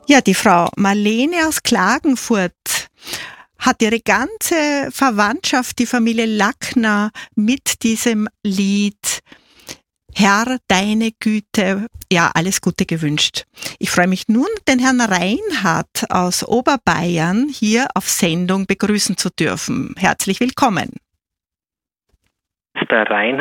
Ja, die Frau Marlene aus Klagenfurt hat ihre ganze Verwandtschaft, die Familie Lackner, mit diesem Lied Herr, deine Güte, ja, alles Gute gewünscht. Ich freue mich nun, den Herrn Reinhard aus Oberbayern hier auf Sendung begrüßen zu dürfen. Herzlich willkommen. Der Reinhard